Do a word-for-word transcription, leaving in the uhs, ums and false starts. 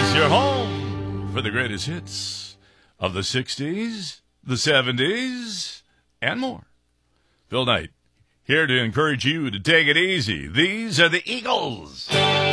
is your home for the greatest hits of the sixties, the seventies, and more. Phil Knight, here to encourage you to take it easy. These are the Eagles.